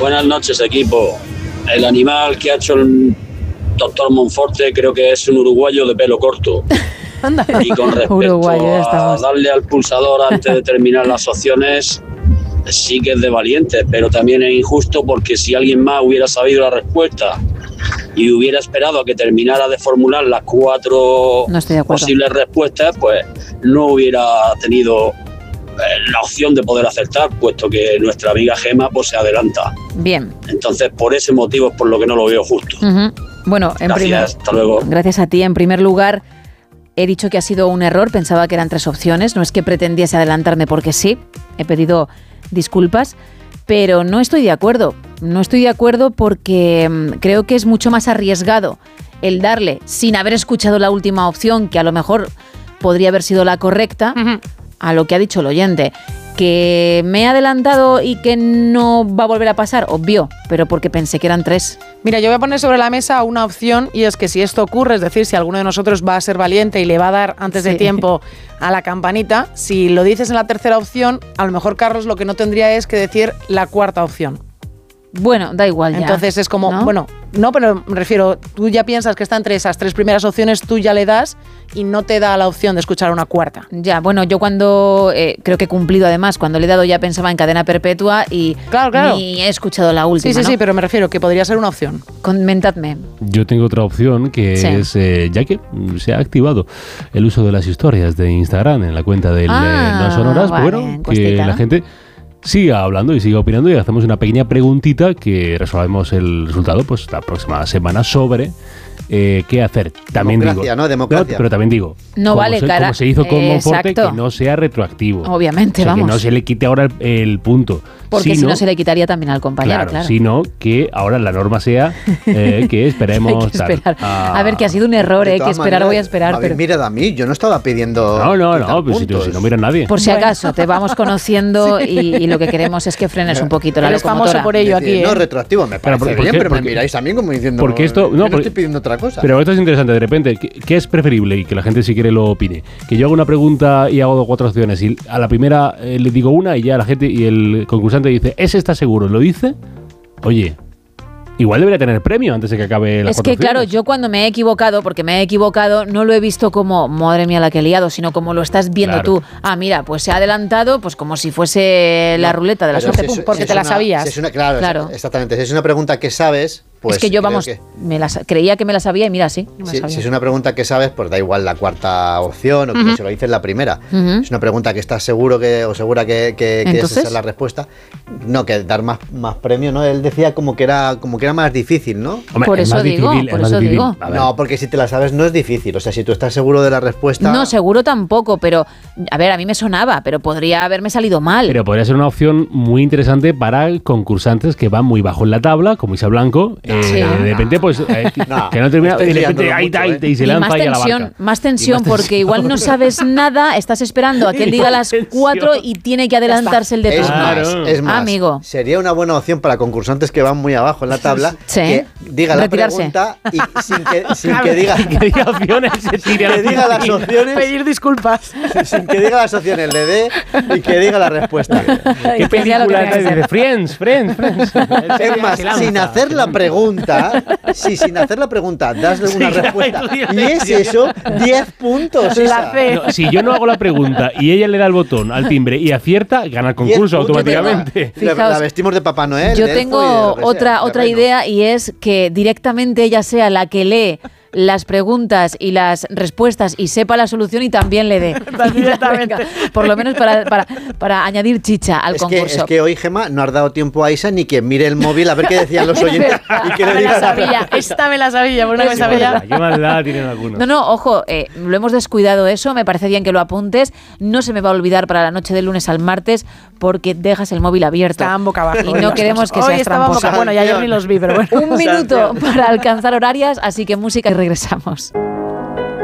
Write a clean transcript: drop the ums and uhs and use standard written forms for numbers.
Buenas noches, equipo. El animal que ha hecho el doctor Monforte creo que es un uruguayo de pelo corto. Anda. Y con respecto a darle al pulsador antes de terminar las opciones, sí que es de valiente, pero también es injusto porque si alguien más hubiera sabido la respuesta y hubiera esperado a que terminara de formular las 4 posibles respuestas, pues no hubiera tenido la opción de poder acertar, puesto que nuestra amiga Gema pues se adelanta. Bien. Entonces, por ese motivo es por lo que no lo veo justo. Bueno, hasta luego. Gracias a ti. En primer lugar, he dicho que ha sido un error, pensaba que eran 3 opciones, no es que pretendiese adelantarme porque sí, he pedido disculpas, pero no estoy de acuerdo. No estoy de acuerdo porque creo que es mucho más arriesgado el darle, sin haber escuchado la última opción, que a lo mejor podría haber sido la correcta, a lo que ha dicho el oyente. Que me he adelantado y que no va a volver a pasar, obvio, pero porque pensé que eran 3. Mira, yo voy a poner sobre la mesa una opción, y es que si esto ocurre, es decir, si alguno de nosotros va a ser valiente y le va a dar antes de tiempo a la campanita, si lo dices en la tercera opción, a lo mejor Carlos lo que no tendría es que decir la cuarta opción. Bueno, da igual ya. Entonces es como, bueno, no, pero me refiero, tú ya piensas que está entre esas 3 primeras opciones, tú ya le das y no te da la opción de escuchar una cuarta. Ya, bueno, yo cuando, creo que he cumplido además, cuando le he dado ya pensaba en cadena perpetua y claro. ni he escuchado la última, Sí, pero me refiero que podría ser una opción. Comentadme. Yo tengo otra opción que es, ya que se ha activado el uso de las historias de Instagram en la cuenta del No Sonoras, vale, bueno, que la gente siga hablando y siga opinando y hacemos una pequeña preguntita que resolvemos el resultado pues la próxima semana sobre qué hacer. También democracia, digo, ¿no? Democracia. Pero también digo, no vale, como se hizo con Monforte, que no sea retroactivo. Obviamente, o sea, que no se le quite ahora el punto. Porque si no se le quitaría también al compañero, claro. Sino que ahora la norma sea que esperemos. Hay que esperar. A ver, que ha sido un error, que esperar voy a esperar. Pero mira, a mí, yo no estaba pidiendo. No, pues si no mira nadie. Por si acaso, te vamos conociendo y lo que queremos es que frenes un poquito la locomotora. Es famoso por ello aquí. No, retroactivo, me parece bien, pero me miráis a mí como diciendo. Porque esto. No estoy pidiendo otra cosa. Pero esto es interesante. De repente, ¿qué es preferible? Y que la gente, si quiere, lo opine. Que yo hago una pregunta y hago 4 opciones y a la primera le digo una y ya la gente y el concursante dice, ¿ese está seguro? ¿Lo dice? Oye, igual debería tener premio antes de que acabe la Es que claro, yo cuando me he equivocado, porque me he equivocado, no lo he visto como, madre mía la que he liado, sino como lo estás viendo tú. Ah, mira, pues se ha adelantado, pues como si fuese la ruleta de la suerte, porque te la sabías. Claro, exactamente. Si es una pregunta que sabes, pues es que yo, creía que me la sabía y mira, sí. Si es una pregunta que sabes, pues da igual la cuarta opción o que se lo dices la primera. Es una pregunta que estás seguro o segura que esa es la respuesta. No, que dar más premio, ¿no? Él decía como que era más difícil, ¿no? Hombre, por eso digo. No, porque si te la sabes no es difícil. O sea, si tú estás seguro de la respuesta. No, seguro tampoco, pero a ver, a mí me sonaba, pero podría haberme salido mal. Pero podría ser una opción muy interesante para concursantes que van muy bajo en la tabla, como Isa Blanco. De repente, pues, que no termina, de repente y se lanza ahí a la barca. Más tensión, porque igual no sabes nada, estás esperando a que él diga las 4 y tiene que adelantarse el de turno. Es más, amigo. Sería una buena opción para concursantes que van muy abajo en la tabla, que diga la pregunta y sin que diga opciones, sin que diga las opciones, pedir disculpas. Sin que diga las opciones, le dé y que diga la respuesta. ¿Qué película es? Dice Friends. Es más, sin hacer la pregunta, sin hacer la pregunta, das una respuesta y es eso, 10 puntos. No, si yo no hago la pregunta y ella le da el botón al timbre y acierta, gana el concurso automáticamente. La vestimos de Papá Noel. Yo tengo otra idea, y es que directamente ella sea la que lee las preguntas y las respuestas y sepa la solución y también le dé. Venga, por lo menos para añadir chicha al concurso. Es que hoy, Gemma, no has dado tiempo a Isa ni que mire el móvil a ver qué decían los oyentes y que le diga. Esta me la sabía, por una vez sabía. ¿Qué maldad tienen algunos? No, ojo, lo hemos descuidado eso, me parece bien que lo apuntes. No se me va a olvidar para la noche del lunes al martes porque dejas el móvil abierto. Estaban boca abajo. Y no queremos que seas tramposa. Bueno, ya yo ni los vi, pero bueno. Un minuto para alcanzar horarias, así que música y regresamos.